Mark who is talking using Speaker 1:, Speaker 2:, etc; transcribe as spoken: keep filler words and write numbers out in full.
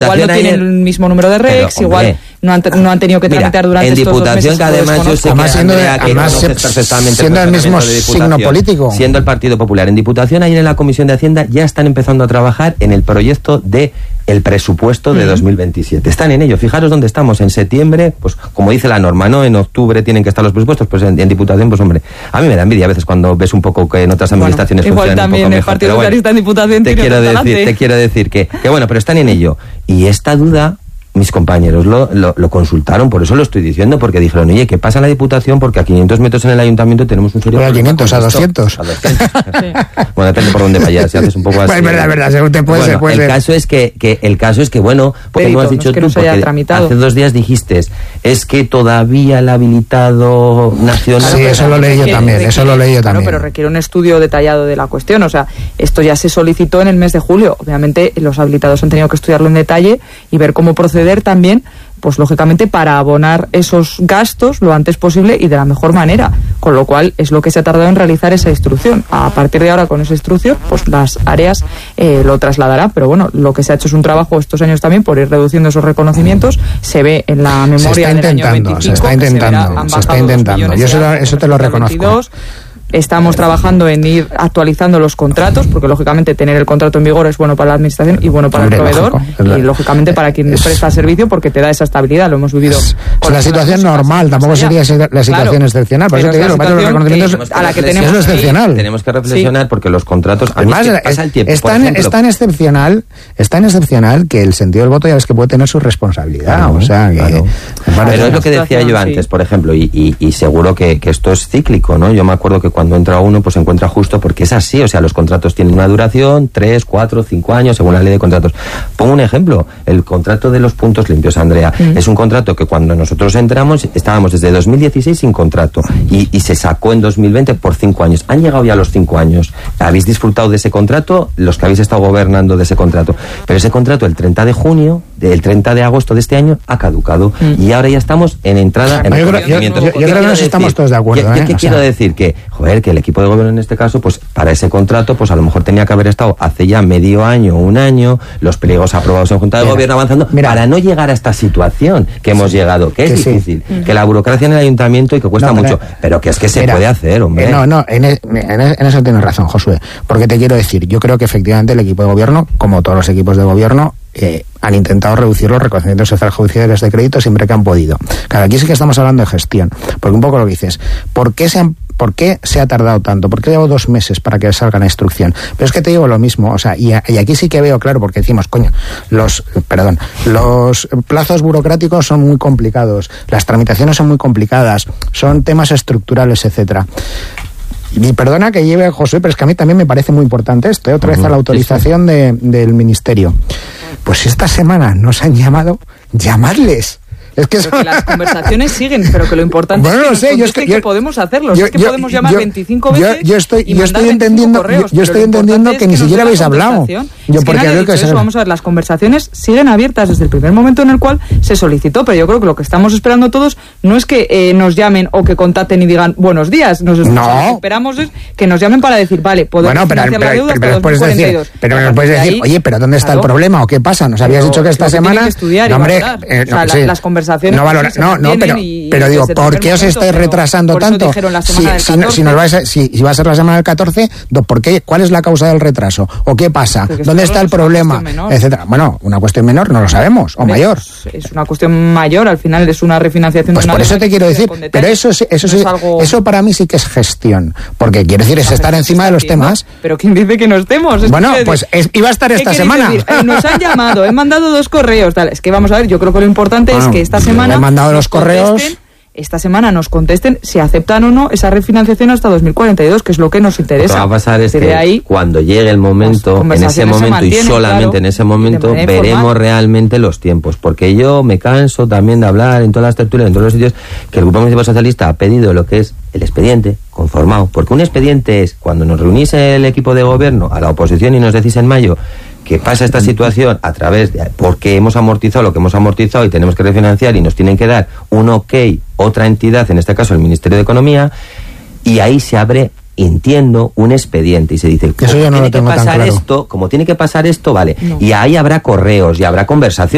Speaker 1: igual no tienen el mismo número de recs, pero, igual no han, no han tenido que tramitar durante
Speaker 2: en
Speaker 1: estos dos meses.
Speaker 2: Que además yo sé que
Speaker 3: siendo,
Speaker 2: Andrea, que
Speaker 3: además
Speaker 2: perfectamente
Speaker 3: siendo el mismo signo político.
Speaker 2: Siendo el Partido Popular. En Diputación, ayer en la Comisión de Hacienda ya están empezando a trabajar en el proyecto de el presupuesto de uh-huh. dos mil veintisiete. Están en ello. Fijaros dónde estamos. En septiembre, pues como dice la norma, ¿no? En octubre tienen que estar los presupuestos, pues en, en Diputación, pues hombre, a mí me da envidia a veces cuando ves un poco que en otras administraciones
Speaker 1: bueno,
Speaker 2: funcionan un poco mejor.
Speaker 1: Igual también el Partido Socialista en Diputación
Speaker 2: te quiero decir,
Speaker 1: delante.
Speaker 2: te quiero decir que, que bueno, pero están en ello. Y esta duda, mis compañeros lo, lo, lo consultaron, por eso lo estoy diciendo, porque dijeron, oye, ¿qué pasa en la Diputación? Porque a quinientos metros en el Ayuntamiento tenemos un serio
Speaker 3: problema. ¿A quinientos? ¿A doscientos?
Speaker 2: A doscientos. Sí. Bueno, depende por dónde vayas, si haces un poco así.
Speaker 3: Pues verdad, verdad, según te puede
Speaker 2: bueno,
Speaker 3: ser, puede
Speaker 2: el
Speaker 3: ser.
Speaker 2: Caso es que, que, el caso es que, bueno, porque
Speaker 1: Perito,
Speaker 2: no has dicho
Speaker 1: no es que
Speaker 2: tú,
Speaker 1: no se haya
Speaker 2: porque
Speaker 1: tramitado.
Speaker 2: Hace dos días dijiste, es que todavía el habilitado nacional...
Speaker 3: Sí, eso lo leí yo también, requiere, eso lo leí yo también.
Speaker 1: Claro, pero requiere un estudio detallado de la cuestión, o sea, esto ya se solicitó en el mes de julio. Obviamente, los habilitados han tenido que estudiarlo en detalle y ver cómo proceder también, pues lógicamente para abonar esos gastos lo antes posible y de la mejor manera, con lo cual es lo que se ha tardado en realizar esa instrucción. A partir de ahora, con esa instrucción, pues las áreas eh, lo trasladarán, pero bueno, lo que se ha hecho es un trabajo estos años también por ir reduciendo esos reconocimientos, se ve en la memoria del año veinticinco,
Speaker 3: se está intentando, se, se está intentando, yo eso, eso te lo reconozco.
Speaker 1: Estamos trabajando en ir actualizando los contratos, porque lógicamente tener el contrato en vigor es bueno para la administración y bueno para Hombre, el proveedor, lógico, y lógicamente para quien es, presta servicio, porque te da esa estabilidad. Lo hemos vivido.
Speaker 3: Es, con la situación normal, tampoco sería la situación claro, excepcional. Por eso te digo, los reconocimientos
Speaker 1: a la que tenemos
Speaker 3: es lo excepcional.
Speaker 2: Tenemos que reflexionar sí. porque los contratos.
Speaker 3: Además, es, pasa el tiempo, es, tan, ejemplo, es tan excepcional, es tan excepcional que el sentido del voto ya ves que puede tener su responsabilidad. Claro, o sea, que,
Speaker 2: claro. Pero es lo que decía yo antes, por ejemplo, y, y, y seguro que, que esto es cíclico, ¿no? Yo me acuerdo que cuando entra uno, pues se encuentra justo, porque es así, o sea, los contratos tienen una duración, tres, cuatro, cinco años, según la ley de contratos. Pongo un ejemplo, el contrato de los puntos limpios, Andrea, mm. es un contrato que cuando nosotros entramos, estábamos desde dos mil dieciséis sin contrato, y, y se sacó en dos mil veinte por cinco años. Han llegado ya los cinco años. ¿Habéis disfrutado de ese contrato? Los que habéis estado gobernando de ese contrato. Pero ese contrato, el treinta de junio, el treinta de agosto de este año, ha caducado. Mm. Y ahora ya estamos en entrada en
Speaker 3: yo
Speaker 2: el
Speaker 3: creo, yo, yo, yo creo que nos estamos todos de acuerdo.
Speaker 2: ¿Qué,
Speaker 3: ¿eh?
Speaker 2: ¿qué quiero sea... decir? Que, joder, que el equipo de gobierno en este caso, pues para ese contrato, pues a lo mejor tenía que haber estado hace ya medio año, un año, los pliegos aprobados en Junta de mira, Gobierno avanzando, mira, para no llegar a esta situación que hemos sí, llegado, que es que difícil, sí. que la burocracia en el ayuntamiento y que cuesta no, mucho, pero, pero que es que se mira, puede hacer, hombre.
Speaker 3: Eh, no, no, en, en, en eso tienes razón, Josué, porque te quiero decir, yo creo que efectivamente el equipo de gobierno, como todos los equipos de gobierno, Eh, han intentado reducir los reconocimientos extrajudiciales de crédito siempre que han podido. Claro, aquí sí que estamos hablando de gestión, porque un poco lo que dices, ¿por qué se han, por qué se ha tardado tanto? ¿Por qué llevo dos meses para que salga la instrucción? Pero es que te digo lo mismo, o sea, y, y aquí sí que veo claro, porque decimos, coño, los, perdón, los plazos burocráticos son muy complicados, las tramitaciones son muy complicadas, son temas estructurales, etcétera. Y perdona que lleve a José, pero es que a mí también me parece muy importante esto, ¿eh? Otra uh-huh. vez a la autorización de, del Ministerio. Pues si esta semana nos han llamado, llamadles. Es que,
Speaker 1: son... que las conversaciones siguen, pero que lo importante
Speaker 3: bueno,
Speaker 1: es que,
Speaker 3: no sé, yo es que, yo,
Speaker 1: que podemos hacerlo.
Speaker 3: Yo,
Speaker 1: es que
Speaker 3: yo,
Speaker 1: podemos llamar
Speaker 3: yo,
Speaker 1: veinticinco
Speaker 3: yo,
Speaker 1: veces
Speaker 3: yo estoy,
Speaker 1: y
Speaker 3: yo estoy entendiendo,
Speaker 1: correos,
Speaker 3: yo, yo estoy entendiendo que, que ni siquiera habéis hablado. Yo
Speaker 1: es
Speaker 3: porque
Speaker 1: que
Speaker 3: creo que
Speaker 1: eso,
Speaker 3: ser...
Speaker 1: vamos a ver, las conversaciones siguen abiertas desde el primer momento en el cual se solicitó, pero yo creo que lo que estamos esperando todos no es que eh, nos llamen o que contacten y digan buenos días. Nos
Speaker 3: no.
Speaker 1: Lo que esperamos es que nos llamen para decir, vale, podemos
Speaker 3: bueno, pero,
Speaker 1: financiar
Speaker 3: pero,
Speaker 1: la deuda
Speaker 3: pero,
Speaker 1: hasta dos mil cuarenta y dos.
Speaker 3: Decir, pero nos puedes decir, oye, pero ¿dónde está el problema o qué pasa? Nos habías dicho que esta semana,
Speaker 1: no,
Speaker 3: hombre,
Speaker 1: las conversaciones
Speaker 3: no valora, no, no, pero pero digo, ¿por qué os estáis retrasando tanto? Si, si, no, si, nos vais a, si, si va a ser la semana del catorce, ¿por qué? ¿Cuál es la causa del retraso? ¿O qué pasa? ¿Dónde está el problema? Etcétera. Bueno, una cuestión menor, no lo sabemos, o mayor.
Speaker 1: Es una cuestión mayor, al final es una refinanciación.
Speaker 3: Pues
Speaker 1: de una
Speaker 3: por eso te quiero decir, pero eso eso,
Speaker 1: no
Speaker 3: sí, algo... eso para mí sí que es gestión, porque quiero decir, es estar encima de los temas.
Speaker 1: Pero ¿quién dice que no estemos?
Speaker 3: Bueno, pues es, iba a estar esta semana.
Speaker 1: Eh, nos han llamado, he mandado dos correos, tal. Es que vamos a ver, yo creo que lo importante bueno, es que esta semana
Speaker 3: he mandado los correos.
Speaker 1: Esta semana nos contesten si aceptan o no esa refinanciación hasta dos mil cuarenta y dos, que es lo que nos interesa.
Speaker 2: Lo que va a pasar es que ahí, cuando llegue el momento, en ese momento y solamente claro, en ese momento, veremos informal. realmente los tiempos. Porque yo me canso también de hablar en todas las tertulias, en todos los sitios, que el Grupo Municipal Socialista ha pedido lo que es el expediente conformado. Porque un expediente es cuando nos reunís el equipo de gobierno a la oposición y nos decís en mayo que pasa esta situación a través de porque hemos amortizado lo que hemos amortizado y tenemos que refinanciar y nos tienen que dar un ok, otra entidad, en este caso el Ministerio de Economía, y ahí se abre, entiendo, un expediente y se dice,
Speaker 3: eso yo no
Speaker 2: tiene
Speaker 3: lo tengo
Speaker 2: que pasar
Speaker 3: tan claro.
Speaker 2: esto, como tiene que pasar esto, vale, no. Y ahí habrá correos y habrá conversación.